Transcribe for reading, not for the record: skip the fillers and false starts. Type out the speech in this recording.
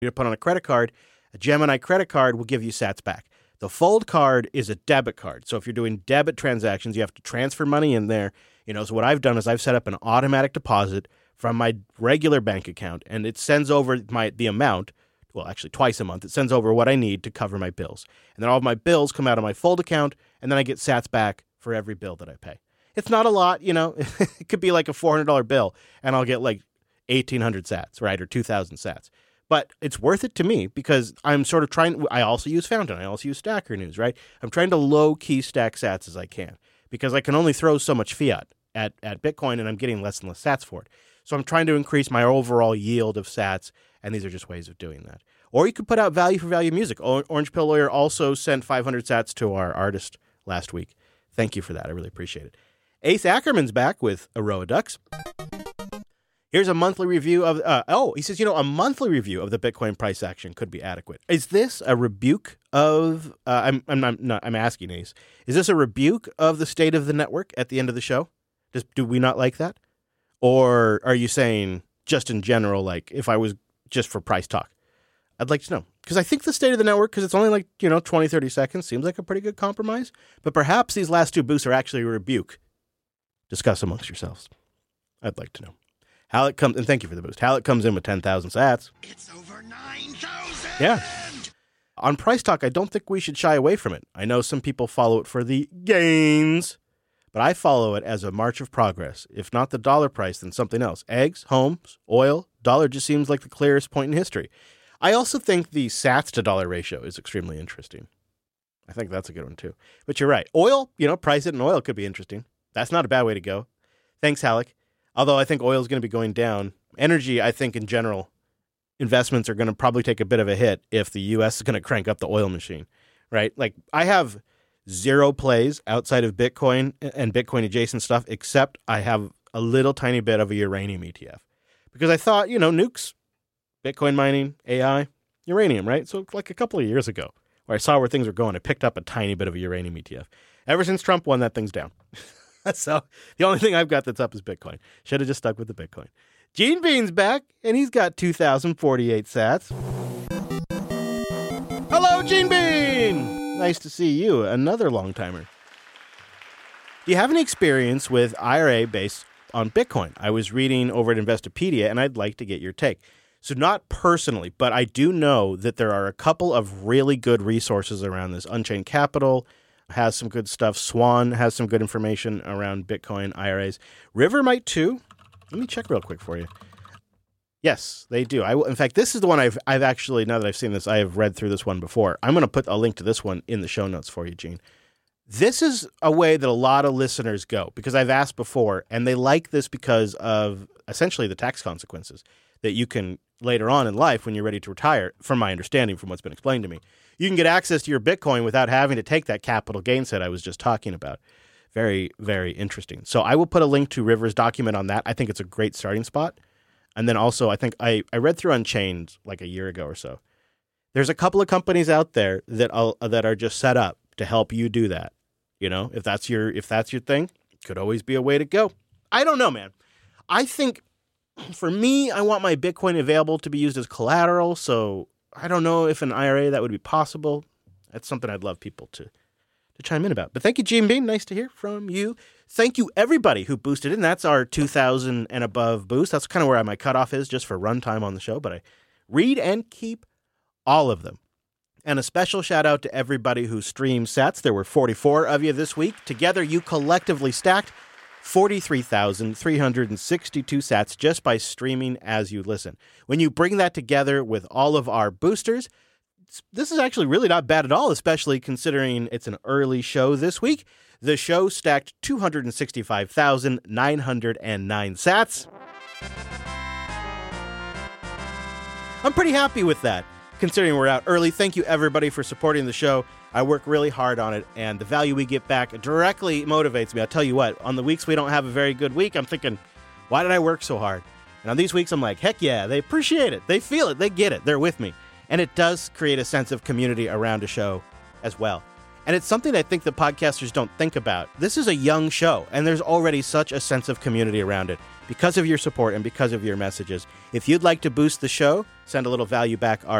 to put on a credit card, a Gemini credit card will give you sats back. The Fold card is a debit card. So if you're doing debit transactions, you have to transfer money in there. So what I've done is I've set up an automatic deposit from my regular bank account, and it sends over the amount, well, actually twice a month. It sends over what I need to cover my bills. And then all of my bills come out of my Fold account, and then I get sats back for every bill that I pay. It's not a lot, It could be like a $400 bill, and I'll get like 1,800 sats, right, or 2,000 sats. But it's worth it to me because I'm sort of I also use Fountain. I also use Stacker News, right? I'm trying to low-key stack sats as I can because I can only throw so much fiat at Bitcoin, and I'm getting less and less sats for it. So I'm trying to increase my overall yield of sats, and these are just ways of doing that. Or you could put out value for value music. Orange Pill Lawyer also sent 500 sats to our artist last week. Thank you for that. I really appreciate it. Ace Ackerman's back with Aroa Ducks. Here's a monthly review of, he says, a monthly review of the Bitcoin price action could be adequate. Is this a rebuke of, I'm asking Ace, is this a rebuke of the state of the network at the end of the show? Do we not like that? Or are you saying just in general, like if I was just for price talk? I'd like to know. Because I think the state of the network, because it's only like, 20, 30 seconds, seems like a pretty good compromise. But perhaps these last two boosts are actually a rebuke. Discuss amongst yourselves. I'd like to know. Halleck comes, and thank you for the boost. Halleck comes in with 10,000 sats. It's over 9,000! Yeah. On price talk, I don't think we should shy away from it. I know some people follow it for the gains, but I follow it as a march of progress. If not the dollar price, then something else. Eggs, homes, oil, dollar just seems like the clearest point in history. I also think the sats to dollar ratio is extremely interesting. I think that's a good one too. But you're right. Oil, price it in oil could be interesting. That's not a bad way to go. Thanks, Halleck. Although I think oil is going to be going down. Energy, I think in general, investments are going to probably take a bit of a hit if the U.S. is going to crank up the oil machine, right? Like I have zero plays outside of Bitcoin and Bitcoin adjacent stuff, except I have a little tiny bit of a uranium ETF because I thought, nukes, Bitcoin mining, AI, uranium, right? So like a couple of years ago where I saw where things were going, I picked up a tiny bit of a uranium ETF. Ever since Trump won, that thing's down. So the only thing I've got that's up is Bitcoin. Should have just stuck with the Bitcoin. Gene Bean's back, and he's got 2,048 sats. Hello, Gene Bean! Nice to see you, another long-timer. Do you have any experience with IRA based on Bitcoin? I was reading over at Investopedia, and I'd like to get your take. So not personally, but I do know that there are a couple of really good resources around this. Unchained Capital has some good stuff. Swan has some good information around Bitcoin IRAs. River might too. Let me check real quick for you. Yes, they do. In fact, this is the one I've actually, now that I've seen this, I have read through this one before. I'm going to put a link to this one in the show notes for you, Gene. This is a way that a lot of listeners go because I've asked before, and they like this because of essentially the tax consequences that you can later on in life when you're ready to retire, from my understanding, from what's been explained to me. You can get access to your Bitcoin without having to take that capital gains hit I was just talking about. Very, very interesting. So I will put a link to River's document on that. I think it's a great starting spot. And then also, I think I read through Unchained like a year ago or so. There's a couple of companies out there that are just set up to help you do that. If that's your thing, it could always be a way to go. I don't know, man. I think for me, I want my Bitcoin available to be used as collateral. So I don't know if an IRA that would be possible. That's something I'd love people to chime in about. But thank you, Gene Bean. Nice to hear from you. Thank you, everybody who boosted in. That's our 2,000 and above boost. That's kind of where my cutoff is just for runtime on the show. But I read and keep all of them. And a special shout out to everybody who streamed sats. There were 44 of you this week. Together, you collectively stacked 43,362 sats just by streaming as you listen. When you bring that together with all of our boosters, this is actually really not bad at all, especially considering it's an early show this week. The show stacked 265,909 sats. I'm pretty happy with that, considering we're out early. Thank you, everybody, for supporting the show. I work really hard on it, and the value we get back directly motivates me. I'll tell you what, on the weeks we don't have a very good week, I'm thinking, why did I work so hard? And on these weeks, I'm like, heck yeah, they appreciate it. They feel it. They get it. They're with me. And it does create a sense of community around a show as well. And it's something I think the podcasters don't think about. This is a young show, and there's already such a sense of community around it because of your support and because of your messages. If you'd like to boost the show, send a little value back our